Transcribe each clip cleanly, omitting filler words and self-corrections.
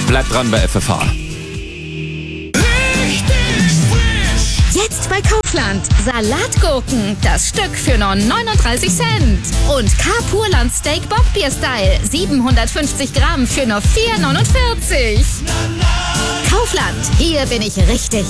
Bleibt dran bei FFH. Jetzt bei Kaufland. Salatgurken, das Stück für nur 39 Cent. Und K-Purland Steak Bockbier Style, 750 Gramm für nur 4,49. Kaufland, hier bin ich richtig.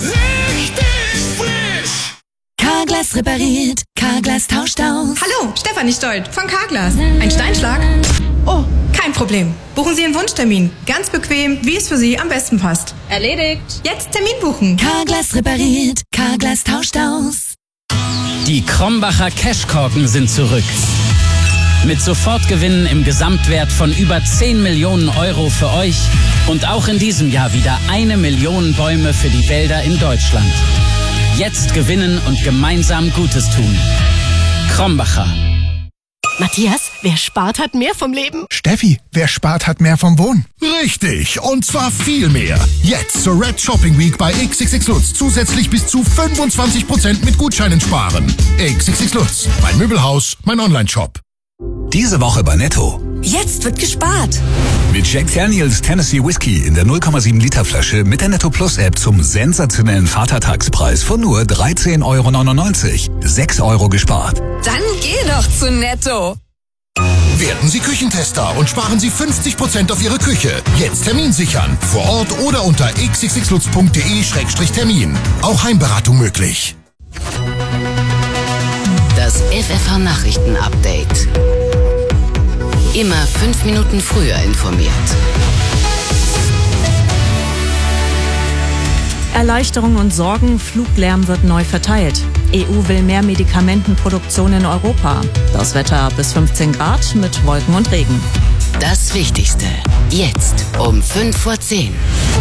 Carglass repariert, Carglass tauscht aus. Hallo, Stefanie Stolt von Carglass. Ein Steinschlag? Oh, kein Problem. Buchen Sie einen Wunschtermin. Ganz bequem, wie es für Sie am besten passt. Erledigt. Jetzt Termin buchen. Carglass repariert, Carglass tauscht aus. Die Krombacher Cashkorken sind zurück. Mit Sofortgewinnen im Gesamtwert von über 10 Millionen Euro für euch und auch in diesem Jahr wieder 1 Million Bäume für die Wälder in Deutschland. Jetzt gewinnen und gemeinsam Gutes tun. Krombacher. Matthias, wer spart, hat mehr vom Leben. Steffi, wer spart, hat mehr vom Wohnen. Richtig, und zwar viel mehr. Jetzt zur Red Shopping Week bei XXX Lutz zusätzlich bis zu 25% mit Gutscheinen sparen. XXX Lutz, mein Möbelhaus, mein Online-Shop. Diese Woche bei Netto. Jetzt wird gespart. Mit Jack Daniels Tennessee Whiskey in der 0,7 Liter Flasche mit der Netto Plus App zum sensationellen Vatertagspreis von nur 13,99 €. 6 € gespart. Dann geh doch zu Netto. Werden Sie Küchentester und sparen Sie 50% auf Ihre Küche. Jetzt Termin sichern. Vor Ort oder unter xxxlutz.de/termin. Auch Heimberatung möglich. Das FFH-Nachrichten-Update. Immer 5 Minuten früher informiert. Erleichterung und Sorgen, Fluglärm wird neu verteilt. EU will mehr Medikamentenproduktion in Europa. Das Wetter bis 15 Grad mit Wolken und Regen. Das Wichtigste. Jetzt um 5:10 Uhr.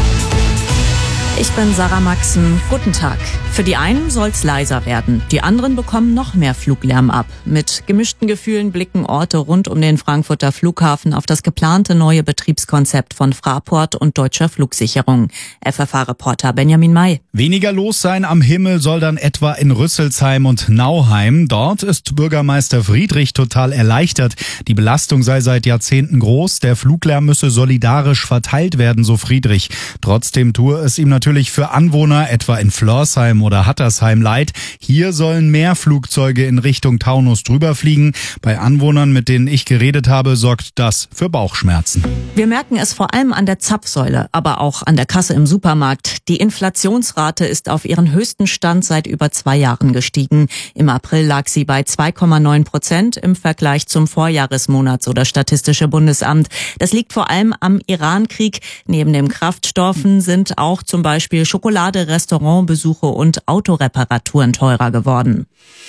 Ich bin Sarah Maxen. Guten Tag. Für die einen soll's leiser werden. Die anderen bekommen noch mehr Fluglärm ab. Mit gemischten Gefühlen blicken Orte rund um den Frankfurter Flughafen auf das geplante neue Betriebskonzept von Fraport und Deutscher Flugsicherung. FFH-Reporter Benjamin May. Weniger los sein am Himmel soll dann etwa in Rüsselsheim und Nauheim. Dort ist Bürgermeister Friedrich total erleichtert. Die Belastung sei seit Jahrzehnten groß. Der Fluglärm müsse solidarisch verteilt werden, so Friedrich. Trotzdem tue es ihm natürlich für Anwohner, etwa in Flörsheim oder Hattersheim, leid. Hier sollen mehr Flugzeuge in Richtung Taunus drüber fliegen. Bei Anwohnern, mit denen ich geredet habe, sorgt das für Bauchschmerzen. Wir merken es vor allem an der Zapfsäule, aber auch an der Kasse im Supermarkt. Die Inflationsrate ist auf ihren höchsten Stand seit über 2 Jahren gestiegen. Im April lag sie bei 2,9% im Vergleich zum Vorjahresmonat, so das Statistische Bundesamt. Das liegt vor allem am Iran-Krieg. Neben den Kraftstoffen sind auch zum Beispiel Schokolade, Restaurantbesuche und Autoreparaturen teurer geworden.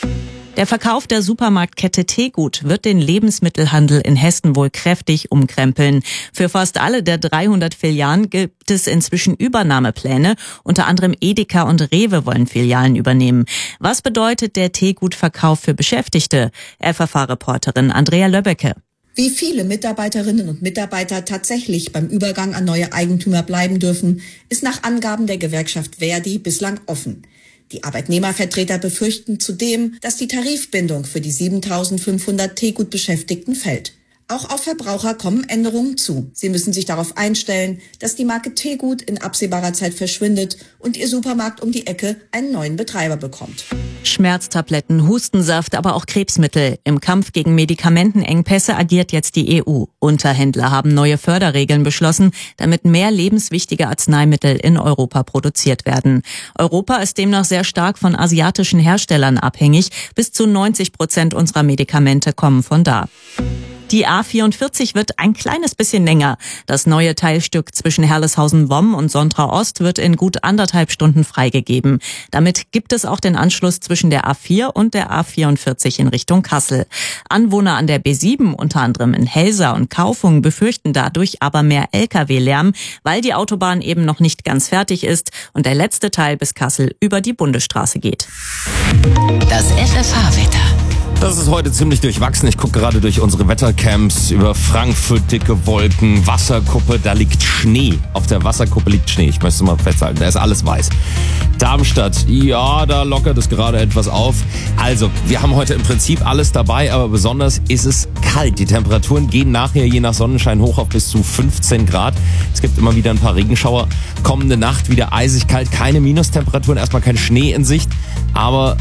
Der Verkauf der Supermarktkette Tegut wird den Lebensmittelhandel in Hessen wohl kräftig umkrempeln. Für fast alle der 300 Filialen gibt es inzwischen Übernahmepläne. Unter anderem Edeka und Rewe wollen Filialen übernehmen. Was bedeutet der Tegut-Verkauf für Beschäftigte? FFH-Reporterin Andrea Löbbecke. Wie viele Mitarbeiterinnen und Mitarbeiter tatsächlich beim Übergang an neue Eigentümer bleiben dürfen, ist nach Angaben der Gewerkschaft ver.di bislang offen. Die Arbeitnehmervertreter befürchten zudem, dass die Tarifbindung für die 7.500 Tegut-Beschäftigten fällt. Auch auf Verbraucher kommen Änderungen zu. Sie müssen sich darauf einstellen, dass die Marke Tegut in absehbarer Zeit verschwindet und ihr Supermarkt um die Ecke einen neuen Betreiber bekommt. Schmerztabletten, Hustensaft, aber auch Krebsmittel. Im Kampf gegen Medikamentenengpässe agiert jetzt die EU. Unterhändler haben neue Förderregeln beschlossen, damit mehr lebenswichtige Arzneimittel in Europa produziert werden. Europa ist demnach sehr stark von asiatischen Herstellern abhängig. Bis zu 90% unserer Medikamente kommen von da. Die A44 wird ein kleines bisschen länger. Das neue Teilstück zwischen Herleshausen-Womm und Sontra-Ost wird in gut 1,5 Stunden freigegeben. Damit gibt es auch den Anschluss zwischen der A4 und der A44 in Richtung Kassel. Anwohner an der B7, unter anderem in Helsa und Kaufung, befürchten dadurch aber mehr Lkw-Lärm, weil die Autobahn eben noch nicht ganz fertig ist und der letzte Teil bis Kassel über die Bundesstraße geht. Das FFH-Wetter. Das ist heute ziemlich durchwachsen. Ich gucke gerade durch unsere Wettercamps über Frankfurt, dicke Wolken, Wasserkuppe, da liegt Schnee. Auf der Wasserkuppe liegt Schnee, ich möchte es mal festhalten, da ist alles weiß. Darmstadt, ja, da lockert es gerade etwas auf. Also, wir haben heute im Prinzip alles dabei, aber besonders ist es kalt. Die Temperaturen gehen nachher je nach Sonnenschein hoch auf bis zu 15 Grad. Es gibt immer wieder ein paar Regenschauer. Kommende Nacht wieder eisig kalt, keine Minustemperaturen, erstmal kein Schnee in Sicht, aber